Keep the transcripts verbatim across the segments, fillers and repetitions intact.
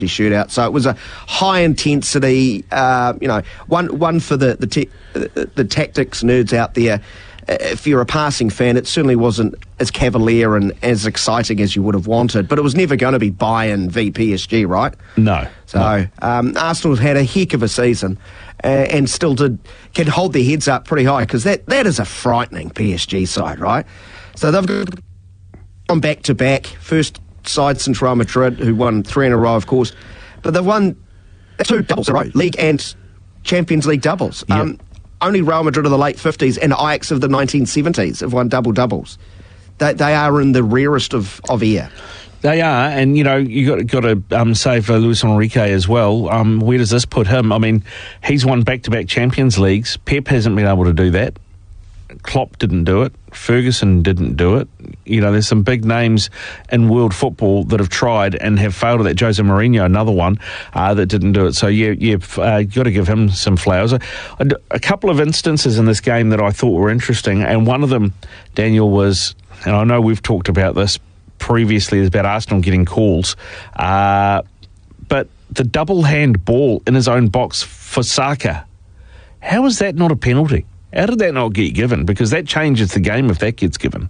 shootout. So it was a high intensity, uh, you know, one one for the the, te- the tactics nerds out there. If you're a passing fan, it certainly wasn't as cavalier and as exciting as you would have wanted, but it was never going to be Bayern v P S G, right? No. So no. Um, Arsenal had a heck of a season uh, and still did can hold their heads up pretty high, because that, that is a frightening P S G side, right? So they've gone back to back, first side since Real Madrid, who won three in a row, of course, but they've won two doubles in a row, League and Champions League doubles. Yep. Um, only Real Madrid of the late fifties and Ajax of the nineteen seventies have won double doubles. They, they are in the rarest of, of air. They are, and you know, you got got to um, say for Luis Enrique as well. Um, where does this put him? I mean, he's won back-to-back Champions Leagues. Pep hasn't been able to do that. Klopp didn't do it. Ferguson didn't do it. You know, there's some big names in world football that have tried and have failed at that. Jose Mourinho, another one, uh, that didn't do it. So, yeah, you've uh, got to give him some flowers. A, a couple of instances in this game that I thought were interesting, and one of them, Daniel, was, and I know we've talked about this previously, is about Arsenal getting calls, uh, but the double hand ball in his own box for Saka, how is that not a penalty? How did that not get given? Because that changes the game if that gets given.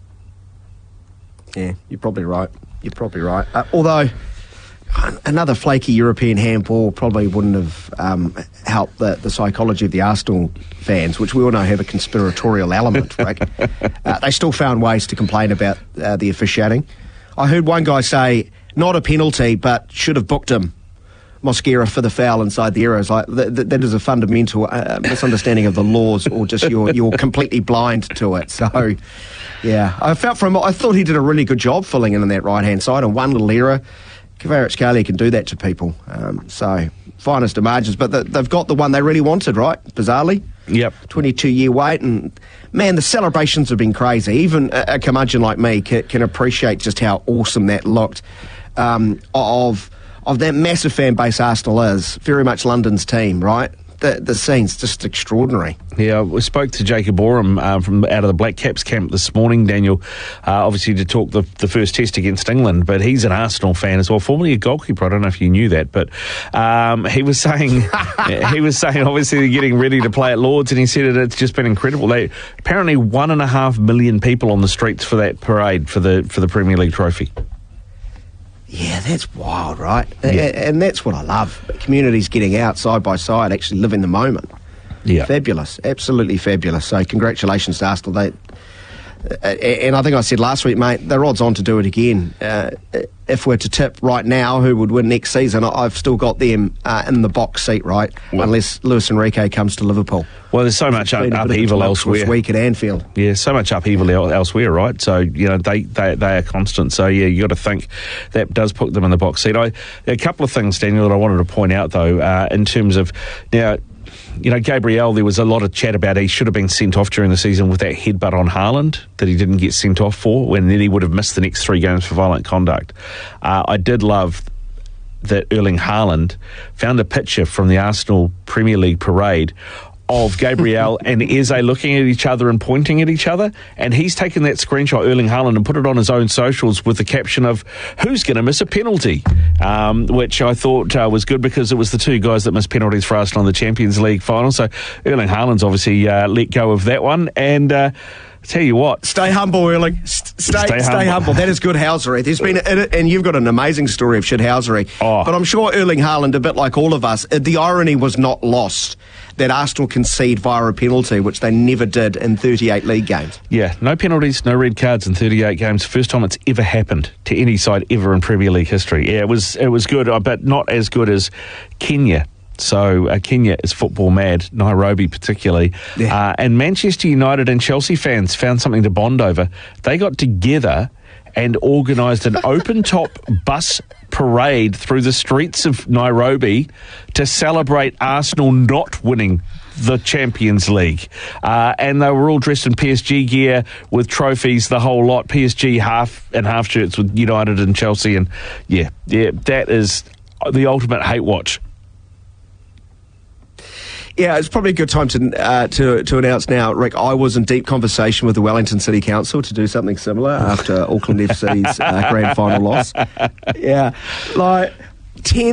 Yeah, you're probably right. You're probably right. Uh, although, another flaky European handball probably wouldn't have um, helped the, the psychology of the Arsenal fans, which we all know have a conspiratorial element, right? uh, they still found ways to complain about uh, the officiating. I heard one guy say, not a penalty, but should have booked him, Mosquera, for the foul inside the area. It's like, that, that is a fundamental uh, misunderstanding of the laws, or just you're, you're completely blind to it. So, yeah, I felt from I thought he did a really good job filling in on that right-hand side, and one little error. Kvaratskhelia can do that to people. Um, so, finest of margins. But the, they've got the one they really wanted, right? Bizarrely. Yep. twenty-two year wait, and man, the celebrations have been crazy. Even a, a curmudgeon like me can, can appreciate just how awesome that looked. Um, of of that massive fan base Arsenal is, very much London's team, right? The, the scene's just extraordinary. Yeah, we spoke to Jacob Oram uh, from out of the Black Caps camp this morning, Daniel, uh, obviously to talk the, the first test against England, but he's an Arsenal fan as well, formerly a goalkeeper. I don't know if you knew that, but um, he was saying, he was saying obviously they're getting ready to play at Lord's, and he said it, it's just been incredible. They apparently one and a half million people on the streets for that parade for the for the Premier League trophy. Yeah, that's wild, right? Yeah. And that's what I love. Communities getting out side by side, actually living the moment. Yeah. Fabulous. Absolutely fabulous. So congratulations to Arsenal. They, uh, and I think I said last week, mate, they're odds on to do it again. Uh, if we're to tip right now who would win next season, I've still got them uh, in the box seat, right? Well, unless Luis Enrique comes to Liverpool. Well, there's so much up, upheaval elsewhere. This week at Anfield. Yeah, so much upheaval el- elsewhere, right? So, you know, they, they, they are constant. So, yeah, you got to think that does put them in the box seat. I, a couple of things, Daniel, that I wanted to point out, though, uh, in terms of, now, you know, Gabriel, there was a lot of chat about he should have been sent off during the season with that headbutt on Haaland that he didn't get sent off for, when then he would have missed the next three games for violent conduct. Uh, I did love that Erling Haaland found a picture from the Arsenal Premier League parade of Gabriel and Eze looking at each other and pointing at each other, and he's taken that screenshot, Erling Haaland, and put it on his own socials with the caption of "Who's going to miss a penalty?" Um, which I thought uh, was good, because it was the two guys that missed penalties for Arsenal in the Champions League final. So Erling Haaland's obviously uh, let go of that one, and uh, tell you what, stay humble, Erling. Stay, stay, stay humble. humble. That is good housery. There's been, a, and you've got an amazing story of shit housery. Oh. But I'm sure Erling Haaland, a bit like all of us, the irony was not lost that Arsenal concede via a penalty, which they never did in thirty-eight league games. Yeah, no penalties, no red cards in thirty-eight games. First time it's ever happened to any side ever in Premier League history. Yeah, it was it was good, but not as good as Kenya. So uh, Kenya is football mad, Nairobi particularly. Yeah. Uh, and Manchester United and Chelsea fans found something to bond over. They got together and organised an open-top bus parade through the streets of Nairobi to celebrate Arsenal not winning the Champions League. Uh, and they were all dressed in P S G gear with trophies, the whole lot. P S G half and half shirts with United and Chelsea. And, yeah, yeah, that is the ultimate hate watch. Yeah, it's probably a good time to uh, to to announce now, Rick. I was in deep conversation with the Wellington City Council to do something similar after Auckland F C's uh, grand final loss. Yeah, like ten